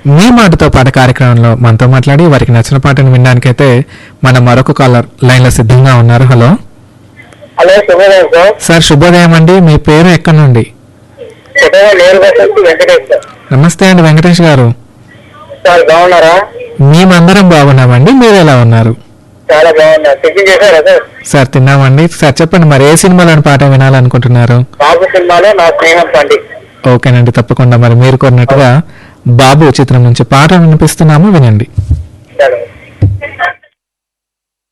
మీ మాటతో పాట కార్యక్రమంలో మనతో మాట్లాడి వారికి నచ్చిన పాటను వినడానికైతే మన మరొక కాలర్ లైన్ లో సిద్ధంగా ఉన్నారు. హలో హలో, శుభోదయం సార్. సార్ శుభోదయం అండి. మీ పేరు ఎక్కడి నుండి? వెంకటేష్ సార్. నమస్తే అండి వెంకటేష్ గారు. సార్ బాగున్నారా? మేమందరం బాగున్నామండి. మీరు ఎలా ఉన్నారు? చాలా బాగున్నా. టిఫిన్ చేశారా సార్? సార్ తిన్నామండి. సార్ చెప్పండి, మరి ఏ సినిమాలోని పాట వినాలనుకుంటున్నారు? బాబు సినిమాలో నా స్నేహం పండి. ఓకేనండి, తప్పకుండా. మరి మీరు కోరినట్టుగా బాబు చిత్రం నుంచి పాట వినిపిస్తున్నాము, వినండి. సరే.